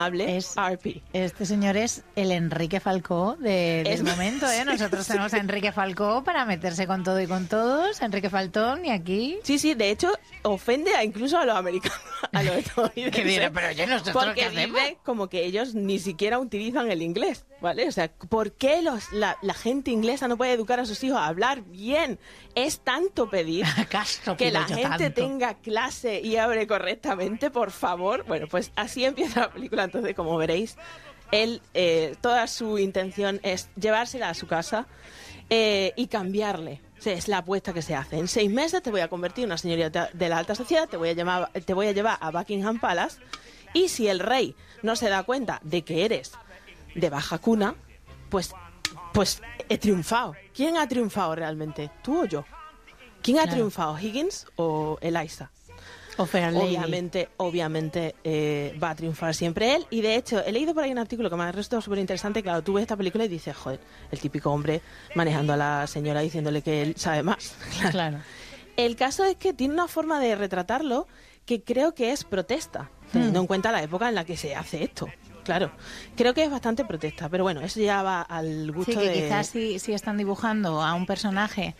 es RP. Este señor es el Enrique Falcó del momento, ¿eh? Nosotros tenemos a Enrique Falcó para meterse con todo y con todos. Enrique Faltón, y aquí... Sí, de hecho, ofende incluso a los americanos, a los estadounidenses. Que dirá, pero oye, nosotros porque ¿qué hacemos? vive como que ellos ni siquiera utilizan el inglés, ¿vale? O sea, ¿por qué la gente inglesa no puede educar a sus hijos a hablar bien? Es tanto pedir que la gente tenga clase y hable correctamente, por favor. Bueno, pues así empieza la película. Entonces, como veréis, él, toda su intención es llevársela a su casa y cambiarle. O sea, es la apuesta que se hace. En 6 meses te voy a convertir en una señorita de la alta sociedad, te voy a llevar a Buckingham Palace, y si el rey no se da cuenta de que eres de baja cuna, pues he triunfado. ¿Quién ha triunfado realmente? ¿Tú o yo? ¿Quién ha triunfado? ¿Higgins o Eliza? O Fair Lady. Obviamente va a triunfar siempre él. Y de hecho, he leído por ahí un artículo que me ha resultado súper interesante. Claro, tú ves esta película y dices, joder, el típico hombre manejando a la señora diciéndole que él sabe más. Claro. El caso es que tiene una forma de retratarlo que creo que es protesta, teniendo en cuenta la época en la que se hace esto. Claro, creo que es bastante protesta, pero bueno, eso ya va al gusto de... Sí, que quizás si están dibujando a un personaje...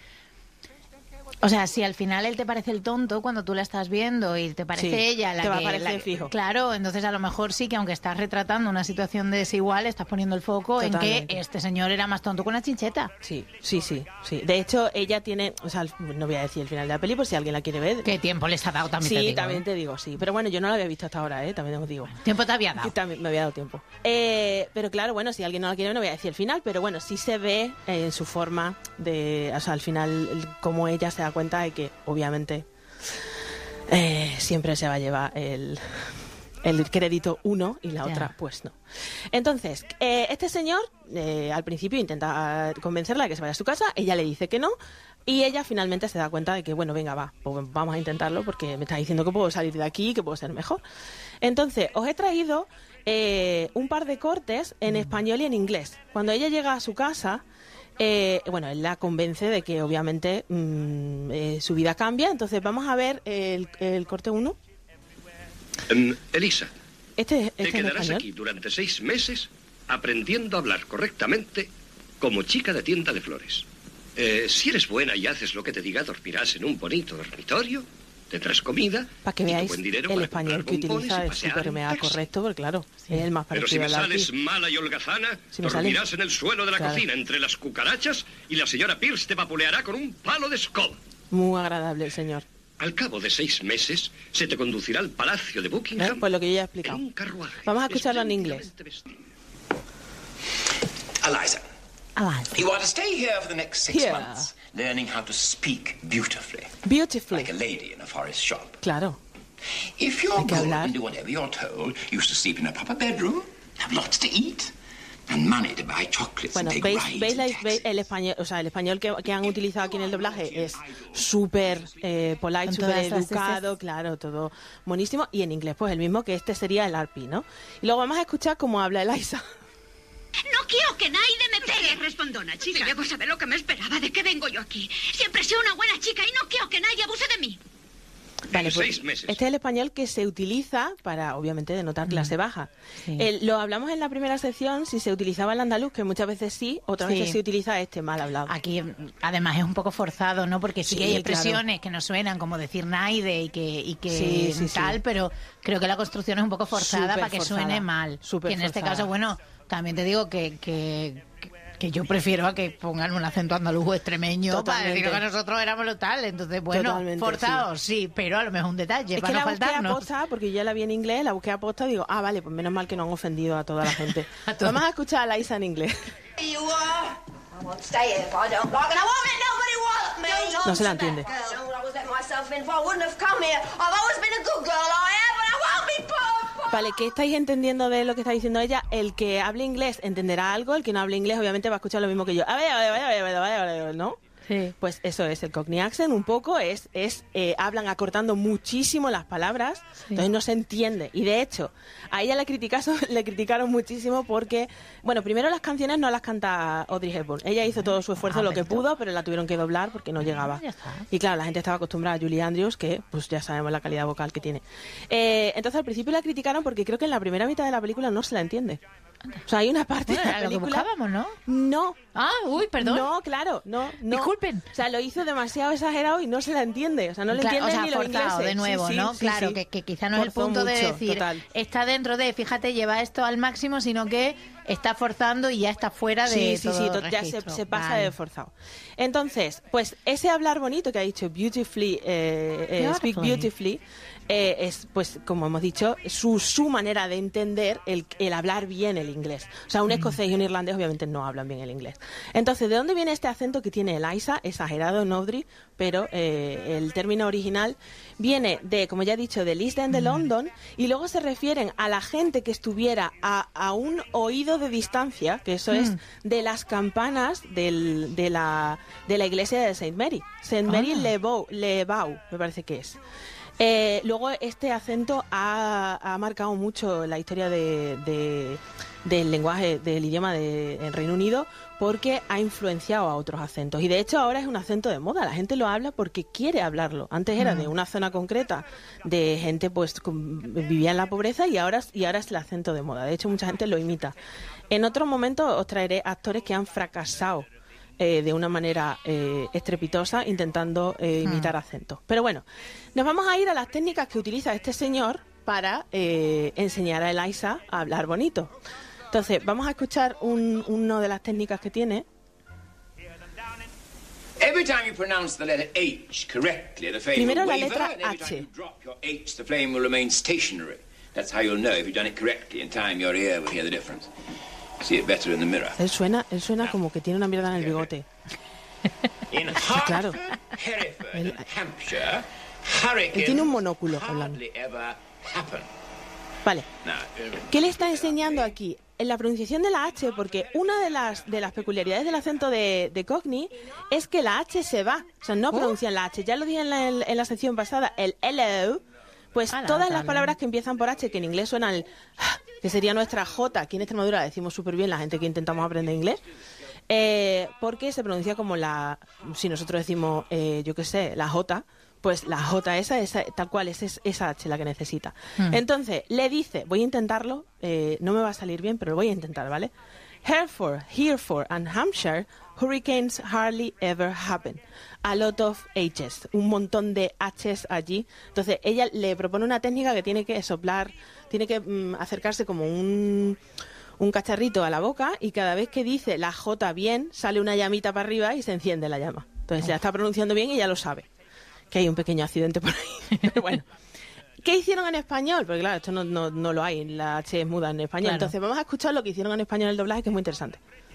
O sea, si al final él te parece el tonto cuando tú la estás viendo y te parece ella la te va que... a parecer fijo. Claro, entonces a lo mejor sí que aunque estás retratando una situación desigual, estás poniendo el foco Totalmente. en que este señor era más tonto que una chincheta. Sí. De hecho, ella tiene... O sea, no voy a decir el final de la peli por si alguien la quiere ver. ¿Qué tiempo les ha dado también? Sí, te digo, también te digo, sí. Pero bueno, yo no la había visto hasta ahora, también os digo. ¿Tiempo te había dado? También me había dado tiempo. Pero claro, bueno, si alguien no la quiere ver, no voy a decir el final, pero bueno, sí se ve en su forma de... O sea, al final, como ella se da cuenta de que, obviamente, siempre se va a llevar el crédito uno y la otra pues no. Entonces, este señor al principio intenta convencerla de que se vaya a su casa, ella le dice que no, y ella finalmente se da cuenta de que, bueno, venga, pues vamos a intentarlo porque me está diciendo que puedo salir de aquí, que puedo ser mejor. Entonces, os he traído un par de cortes en español y en inglés. Cuando ella llega a su casa... bueno, él la convence de que obviamente su vida cambia. Entonces vamos a ver el corte 1. Elisa, Este te es en quedarás español. aquí durante 6 meses aprendiendo a hablar correctamente como chica de tienda de flores. Si eres buena y haces lo que te diga, dormirás en un bonito dormitorio, tendrás comida, Para que y tu veáis buen dinero el para español comprar que bombones utiliza y es pasear súper en mega taxi. correcto, porque claro, es el más Pero si parecido me al Arpi. sales mala y holgazana, Si me sales- dormirás en el suelo de la Claro. cocina entre las cucarachas y la señora Pierce te vapuleará con un palo de escoba. Muy agradable el señor. Al cabo de 6 meses, se te conducirá al palacio de Buckingham Pues lo que yo ya he en explicado. un carruaje. Vamos a escucharlo en inglés. Eliza, you are to stay here for the next 6 Here. months, learning how to speak beautifully, Beautifully. like a lady in a forest shop. Claro. If you're Hay que good hablar. and do whatever you're told, you should sleep in a proper bedroom, have lots to eat, and money to buy chocolates Bueno, and take rides veis in taxis. el español, o sea, el español que han utilizado aquí en el doblaje es súper polite, Con súper todas las educado, claro, todo buenísimo. Y en inglés, pues el mismo, que este sería el RP, ¿no? Y luego vamos a escuchar cómo habla Eliza. No quiero que nadie me pegue, respondona, chica. Si debo saber lo que me esperaba, ¿de qué vengo yo aquí? Siempre he sido una buena chica y no quiero que nadie abuse de mí. Vale, En pues 6 meses. este es el español que se utiliza para, obviamente, denotar clase baja. Sí. Lo hablamos en la primera sección, si se utilizaba el andaluz, que muchas veces sí, otras Sí. veces se utiliza este mal hablado. Aquí, además, es un poco forzado, ¿no? Porque sí, Sí, que hay claro. expresiones que nos suenan como decir naide y que Sí, sí, tal, sí. pero creo que la construcción es un poco forzada Súper para que forzada, suene mal. súper Que en este forzada. caso, bueno, también te digo que yo prefiero a que pongan un acento andaluz o extremeño para Totalmente. decir que nosotros éramos lo tal. Entonces, bueno, Totalmente, forzados, sí, pero a lo mejor un detalle Es que para la no busqué faltarnos. aposta, porque yo ya la vi en inglés, la busqué aposta y digo, vale, pues menos mal que no han ofendido a toda la gente. A todos. Vamos a escuchar a Liza en inglés. You are. I won't stay here if I don't like, and I won't let nobody wallop me. No se la entiende. I always let myself in if I wouldn't have come here. I've always been a good girl, I have, and I won't be put. Vale, ¿qué estáis entendiendo de lo que está diciendo ella? El que hable inglés entenderá algo, el que no hable inglés obviamente va a escuchar lo mismo que yo. A ver, ¿no? Sí. Pues eso es el Cockney accent, un poco, hablan acortando muchísimo las palabras, entonces no se entiende. Y de hecho, a ella le criticaron muchísimo porque, bueno, primero las canciones no las canta Audrey Hepburn. Ella hizo todo su esfuerzo, lo que pudo, pero la tuvieron que doblar porque no llegaba. Y claro, la gente estaba acostumbrada a Julie Andrews, que pues ya sabemos la calidad vocal que tiene. Entonces al principio la criticaron porque creo que en la primera mitad de la película no se la entiende. O sea, hay una parte de la película... Lo que buscábamos, ¿no? No. Ah, uy, perdón. No, claro, no. Disculpen. O sea, lo hizo demasiado exagerado y no se la entiende. O sea, no le entienden ni los ingleses. De nuevo, ¿no? Claro, que quizá no es el punto de decir, está dentro de, fíjate, lleva esto al máximo, sino que está forzando y ya está fuera de todo ya registro. se pasa de forzado. Entonces, pues ese hablar bonito que ha dicho beautifully, speak beautifully, es, pues, como hemos dicho, su manera de entender el hablar bien el inglés. O sea, un escocés y un irlandés obviamente no hablan bien el inglés. Entonces, ¿de dónde viene este acento que tiene Eliza? Exagerado en Audrey, pero el término original viene de, como ya he dicho, del East End de London, y luego se refieren a la gente que estuviera a un oído de distancia, que eso es de las campanas de la iglesia de St. Mary. St. Mary Le Bow, me parece que es. Luego este acento ha marcado mucho la historia del lenguaje, del idioma del Reino Unido, porque ha influenciado a otros acentos. Y de hecho ahora es un acento de moda, la gente lo habla porque quiere hablarlo. Antes era de una zona concreta, de gente pues vivía en la pobreza, y ahora es el acento de moda. De hecho mucha gente lo imita. En otro momento os traeré actores que han fracasado de una manera estrepitosa intentando imitar acentos. Pero bueno, nos vamos a ir a las técnicas que utiliza este señor para enseñar a Eliza a hablar bonito. Entonces, vamos a escuchar una de las técnicas que tiene. Every time you pronounce the letter H correctly, the flame Primero will la waver, letra and every H. time you drop your H, the flame will remain stationary. That's how you'll know if you've done it correctly. In time, your ear will hear the difference. See it better in the mirror. Él suena como que tiene una mierda en el bigote. In claro. Hereford, and Hampshire, Él tiene un monóculo hablando. hardly ever happen. Vale. Now, ¿Qué le está enseñando aquí? En la pronunciación de la H, porque una de las peculiaridades del acento de Cockney es que la H se va. O sea, no pronuncian la H. Ya lo dije en la sección pasada, el hello. Pues todas las palabras que empiezan por H, que en inglés suenan que sería nuestra J, aquí en Extremadura la decimos súper bien la gente que intentamos aprender inglés, porque se pronuncia como si nosotros decimos, yo qué sé, la J, pues la J esa tal cual, es esa H la que necesita. Entonces, le dice, voy a intentarlo, no me va a salir bien, pero lo voy a intentar, ¿vale? Hereford and Hampshire, hurricanes hardly ever happen. A lot of H's, un montón de H's allí. Entonces, ella le propone una técnica que tiene que soplar, tiene que acercarse como un cacharrito a la boca, y cada vez que dice la J bien, sale una llamita para arriba y se enciende la llama. Entonces, ya está pronunciando bien y ya lo sabe. Que hay un pequeño accidente por ahí. Pero bueno. ¿Qué hicieron en español? Porque claro, esto no lo hay, la H es muda en español. Claro. Entonces vamos a escuchar lo que hicieron en español en el doblaje, que es muy interesante.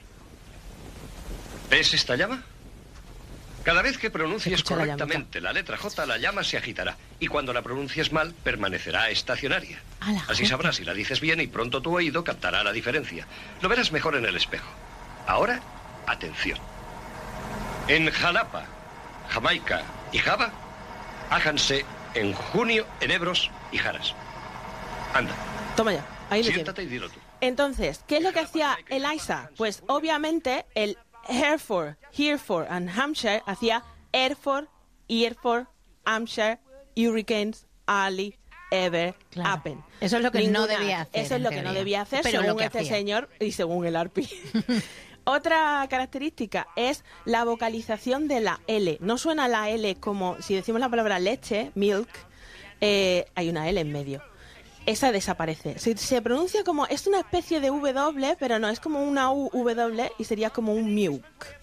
¿Ves esta llama? Cada vez que pronuncies correctamente la letra J, la llama se agitará. Y cuando la pronuncies mal, permanecerá estacionaria. Así sabrás si la dices bien y pronto tu oído captará la diferencia. Lo verás mejor en el espejo. Ahora, atención. En Jalapa, Jamaica y Java, háganse en junio en Ebros y Jaras. Anda. Toma ya, ahí lo siéntate y dilo tú. Entonces, ¿qué es lo que hacía Eliza? Pues obviamente el Hereford and Hampshire hacía Hereford, Hampshire, hurricanes, hardly ever happen. Eso es lo que no debía hacer. Eso es lo que no debía hacer, pero según este señor y según el Arpi. Otra característica es la vocalización de la L. No suena la L como si decimos la palabra leche, milk, hay una L en medio. Esa desaparece. Se pronuncia como, es una especie de W, pero no, es como una W y sería como un milk.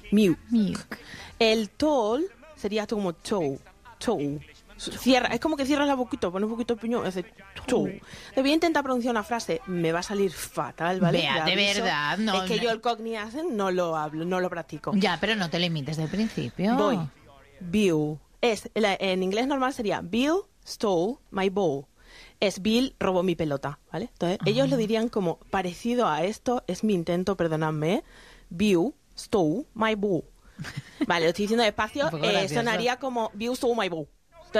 El tall sería como toe. Cierra, es como que cierras la boquita, pones un poquito de puño, hace toe. Te voy a intentar pronunciar una frase, me va a salir fatal, ¿vale? Vea, de verdad, no. Es que yo el Cockney accent no lo hablo, no lo practico. Ya, pero no te limites del principio. Voy. Bill. En inglés normal sería Bill stole my ball. Es Bill robó mi pelota, ¿vale? Entonces, ellos lo dirían como parecido a esto, es mi intento, perdonadme. Bill stole my ball. Vale, lo estoy diciendo despacio. Sonaría como Views to my boo.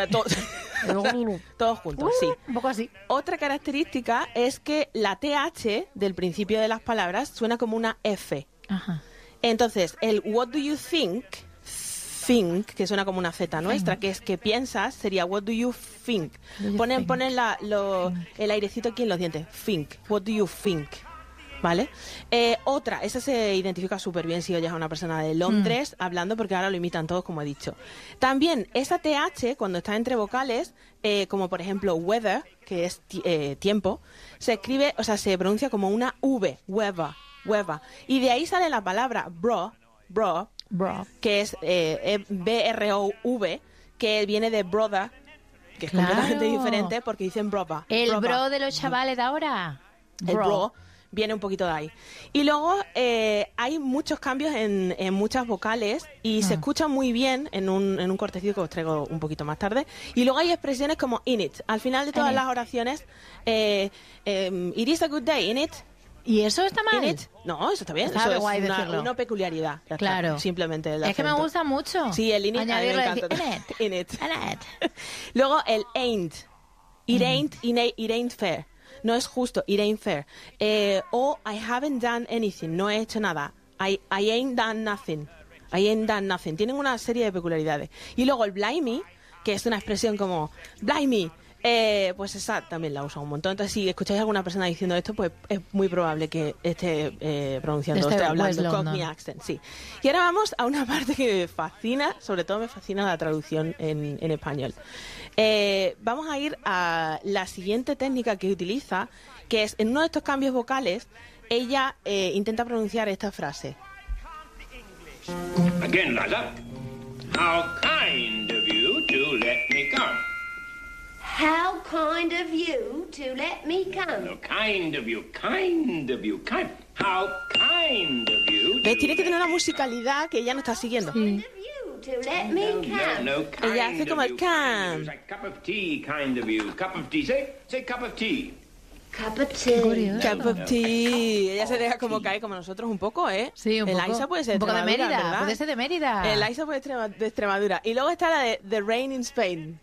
Todos juntos, sí. Un poco así. Otra característica es que la TH del principio de las palabras suena como una F. Ajá. Entonces, el what do you think, que suena como una Z nuestra, que es que piensas, sería what do you think. Ponen el airecito aquí en los dientes. Think, what do you think. ¿Vale? Otra, esa se identifica súper bien si oyes a una persona de Londres hablando, porque ahora lo imitan todos, como he dicho. También, esa TH, cuando está entre vocales, como por ejemplo weather, que es tiempo, se escribe, o sea, se pronuncia como una V, weather. Y de ahí sale la palabra bro, que es B-R-O-V, que viene de brother, que es completamente diferente porque dicen brother. El bro de los chavales de ahora. El bro viene un poquito de ahí. Y luego hay muchos cambios en muchas vocales y se escucha muy bien en un cortecito que os traigo un poquito más tarde. Y luego hay expresiones como in it. Al final de todas las oraciones, it is a good day, in it. ¿Y eso está mal? No, eso está bien. Está eso guay es decirlo. una peculiaridad. Claro. Está, simplemente el acento. Es que me gusta mucho. Sí, el in it a mí me encanta. In it. Luego el ain't. It ain't fair. No es justo. It ain't fair. O I haven't done anything. No he hecho nada. I ain't done nothing. I ain't done nothing. Tienen una serie de peculiaridades. Y luego el blimey, que es una expresión como blimey. Pues esa también la usa un montón. Entonces, si escucháis a alguna persona diciendo esto, pues es muy probable que esté pronunciando, esté hablando Cockney accent, sí. Y ahora vamos a una parte que me fascina, sobre todo me fascina la traducción en español. Vamos a ir a la siguiente técnica que utiliza, que es, en uno de estos cambios vocales, ella intenta pronunciar esta frase. Again, Liza. How kind of you to let me come. How kind of you to let me come. No, kind of you. How kind of you. ¿Ves? Tiene que tener una musicalidad que ella no está siguiendo. Sí. To let me come. No, ella hace como el can. Like cup of tea, kind of you. Cup of tea. Say cup of tea. Cup of tea. Cup of tea. Ella se deja como caer como nosotros un poco, ¿eh? Sí, un poco. Eliza puede ser un poco de Mérida, ¿verdad? puede ser de Mérida. Eliza puede ser de Extremadura. Y luego está la de The Rain in Spain.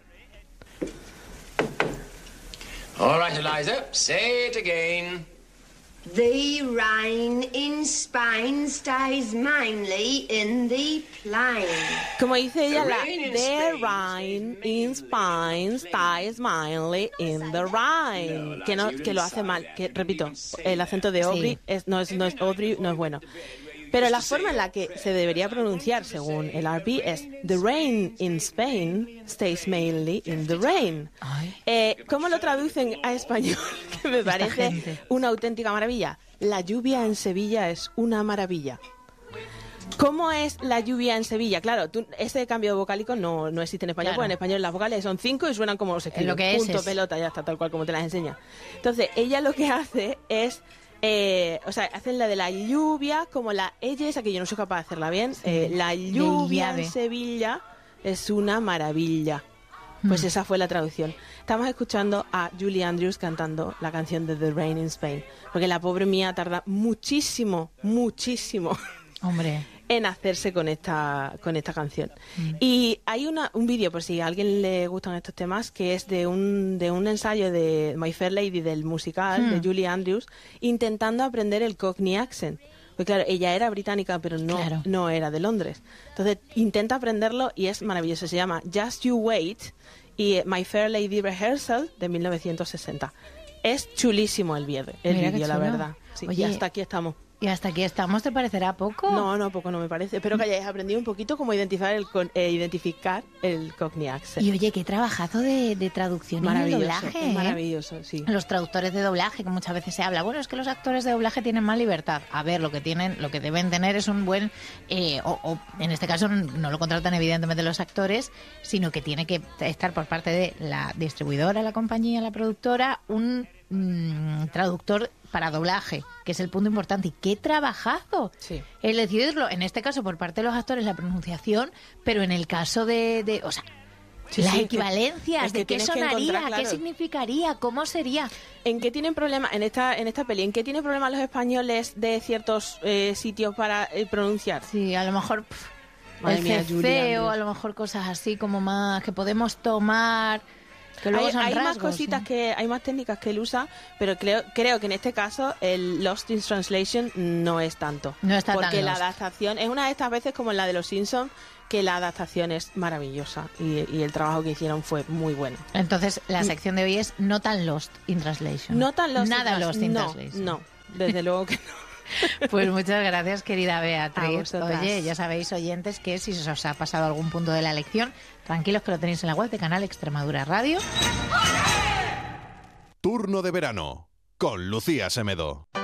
All right, Eliza, say it again. The rain in Spain stays mainly in the plain. Como dice ella, The rain in Spain stays mainly in the rain. Que lo hace mal. Que repito, el acento de Aubrey no es Audrey, no es bueno. Pero la forma en la que se debería pronunciar, según el RP, es The rain in Spain stays mainly in the rain. ¿Cómo lo traducen a español? Que me parece una auténtica maravilla. La lluvia en Sevilla es una maravilla. ¿Cómo es la lluvia en Sevilla? Claro, ese cambio vocálico no existe en español, porque en español las vocales son 5 y suenan como se escribe. Lo que punto, pelota, ya está, tal cual como te las enseña. Entonces, ella lo que hace es... hacen la de la lluvia, como la ella esa que yo no soy capaz de hacerla bien. La lluvia en Sevilla es una maravilla. Pues esa fue la traducción. Estamos escuchando a Julie Andrews cantando la canción de The Rain in Spain, porque la pobre mía tarda muchísimo Hombre. en hacerse con esta canción. Y hay un vídeo, por si a alguien le gustan estos temas, que es de un ensayo de My Fair Lady, del musical, de Julie Andrews, intentando aprender el Cockney accent. Porque claro, ella era británica, pero no era de Londres. Entonces intenta aprenderlo y es maravilloso. Se llama Just You Wait y My Fair Lady Rehearsal de 1960. Es chulísimo el vídeo, la verdad. Sí, Oye, y hasta aquí estamos. ¿Y hasta aquí estamos? ¿Te parecerá poco? No, poco no me parece. Espero que hayáis aprendido un poquito cómo identificar el Cockney accent. Y oye, qué trabajazo de traducción y de doblaje. Es maravilloso, sí. Los traductores de doblaje, que muchas veces se habla, bueno, es que los actores de doblaje tienen más libertad. A ver, lo que deben tener es un buen, o en este caso no lo contratan evidentemente los actores, sino que tiene que estar por parte de la distribuidora, la compañía, la productora, un traductor para doblaje, que es el punto importante. Y qué trabajazo el decidirlo, en este caso por parte de los actores, la pronunciación, pero en el caso de o sea, las equivalencias, de qué sonaría, qué significaría, cómo sería. ¿En qué tienen problema en esta peli? ¿En qué tienen problema los españoles de ciertos sitios para pronunciar? Sí, a lo mejor Madre el mía, ceceo, a lo mejor cosas así como más que podemos tomar. Que luego son hay rasgos, más cositas ¿sí? hay más técnicas que él usa, pero creo que en este caso el Lost in Translation no es tanto. No está porque tan la lost. adaptación es una de estas veces como en la de los Simpsons, que la adaptación es maravillosa y el trabajo que hicieron fue muy bueno. Entonces, la sección de hoy es no tan Lost in Translation. No tan Lost Nada in Lost in no, Translation. No, desde luego que no. Pues muchas gracias, querida Beatriz. A vosotras. Oye, ya sabéis, oyentes, que si se os ha pasado algún punto de la lección, tranquilos que lo tenéis en la web de Canal Extremadura Radio. Turno de verano con Lucía Semedo.